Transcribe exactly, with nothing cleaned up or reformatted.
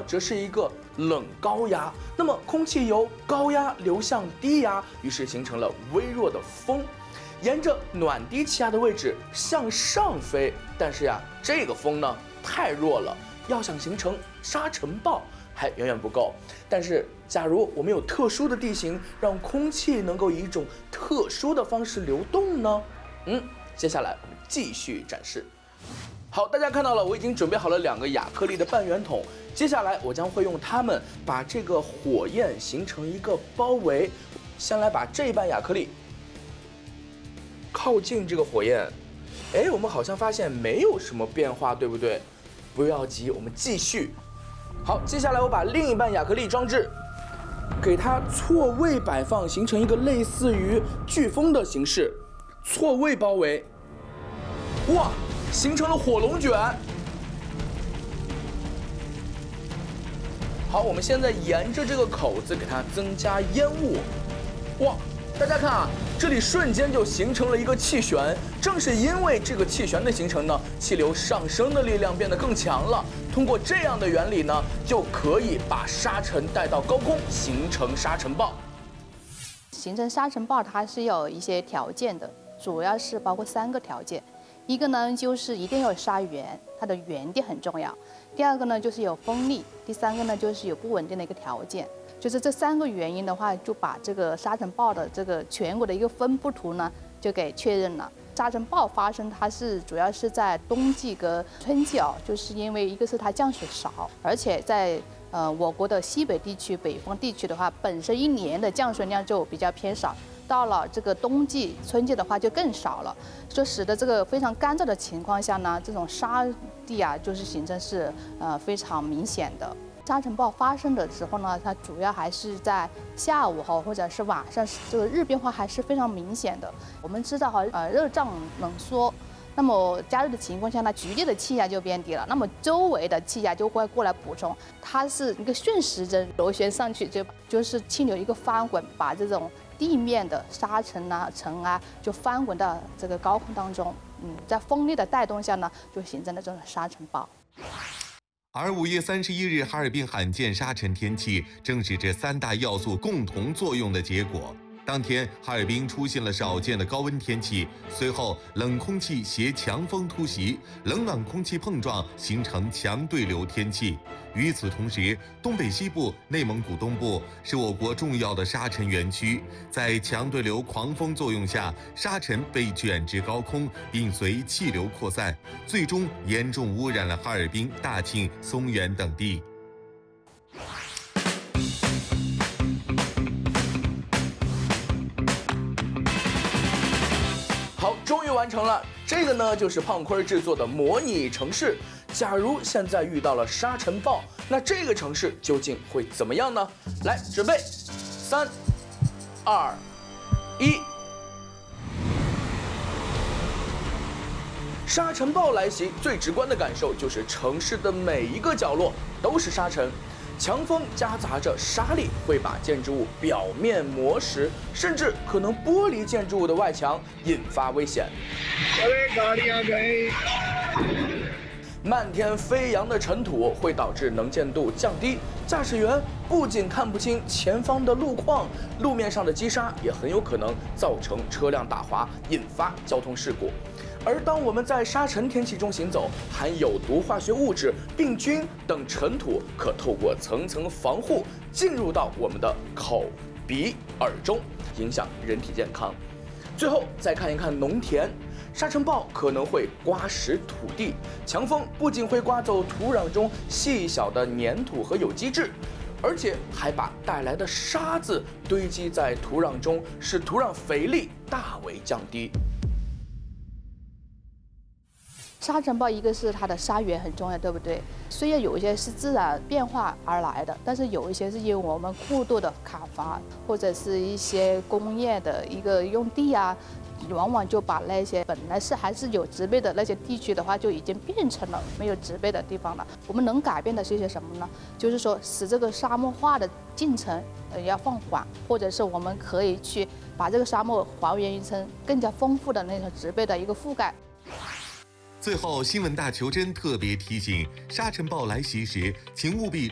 则是一个冷高压。那么空气由高压流向低压，于是形成了微弱的风，沿着暖低气压的位置向上飞。但是呀，这个风呢太弱了，要想形成沙尘暴还远远不够。但是假如我们有特殊的地形，让空气能够以一种特殊的方式流动呢？嗯，接下来我们继续展示。好，大家看到了，我已经准备好了两个亚克力的半圆筒，接下来我将会用它们把这个火焰形成一个包围。先来把这一半亚克力靠近这个火焰，哎，我们好像发现没有什么变化，对不对？不要急，我们继续。好，接下来我把另一半亚克力装置，给它错位摆放，形成一个类似于飓风的形式，错位包围。哇！形成了火龙卷。好，我们现在沿着这个口子给它增加烟雾。哇，大家看啊，这里瞬间就形成了一个气旋。正是因为这个气旋的形成呢，气流上升的力量变得更强了。通过这样的原理呢，就可以把沙尘带到高空，形成沙尘暴。 形成沙尘暴它是有一些条件的，主要是包括三个条件。一个呢，就是一定要有沙源，它的源地很重要。第二个呢，就是有风力。第三个呢，就是有不稳定的一个条件。就是这三个原因的话，就把这个沙尘暴的这个全国的一个分布图呢，就给确认了。沙尘暴发生，它是主要是在冬季跟春季啊，就是因为一个是它降水少，而且在呃我国的西北地区、北方地区的话，本身一年的降水量就比较偏少。到了这个冬季、春季的话就更少了，就使得这个非常干燥的情况下呢，这种沙地啊，就是形成是呃非常明显的。沙尘暴发生的时候呢，它主要还是在下午哈，或者是晚上，这个日变化还是非常明显的。我们知道哈，呃，热胀冷缩。那么加热的情况下呢，局内的气压就变低了，那么周围的气压就会过来补充，它是一个顺时针螺旋上去，就就是气流一个翻滚，把这种地面的沙尘啊、尘啊，就翻滚到这个高空当中。嗯，在风力的带动下呢，就形成了这种沙尘暴。 而五月三十一日哈尔滨罕见沙尘天气，正是这三大要素共同作用的结果。当天，哈尔滨出现了少见的高温天气，随后冷空气携强风突袭，冷暖空气碰撞，形成强对流天气。与此同时，东北西部、内蒙古东部是我国重要的沙尘源区，在强对流狂风作用下，沙尘被卷至高空，并随气流扩散，最终严重污染了哈尔滨、大庆、松原等地。 好，终于完成了。这个呢，就是胖坤制作的模拟城市。假如现在遇到了沙尘暴，那这个城市究竟会怎么样呢？来，准备，三、二、一。沙尘暴来袭，最直观的感受就是城市的每一个角落都是沙尘。强风夹杂着沙粒会把建筑物表面磨蚀，甚至可能剥离建筑物的外墙，引发危险。漫天飞扬的尘土会导致能见度降低，驾驶员不仅看不清前方的路况，路面上的积沙也很有可能造成车辆打滑，引发交通事故。而当我们在沙尘天气中行走，含有毒化学物质、病菌等尘土可透过层层防护进入到我们的口、鼻、耳中，影响人体健康。最后再看一看农田，沙尘暴可能会刮蚀土地，强风不仅会刮走土壤中细小的粘土和有机质，而且还把带来的沙子堆积在土壤中，使土壤肥力大为降低。 沙尘暴一个是它的沙源很重要，对不对？虽然有一些是自然变化而来的，但是有一些是因为我们过度的砍伐或者是一些工业的一个用地啊，往往就把那些本来是还是有植被的那些地区的话，就已经变成了没有植被的地方了。我们能改变的是些什么呢？就是说使这个沙漠化的进程呃要放缓，或者是我们可以去把这个沙漠还原一层更加丰富的那种植被的一个覆盖。 最后，新闻大求真特别提醒：沙尘暴来袭时，请务必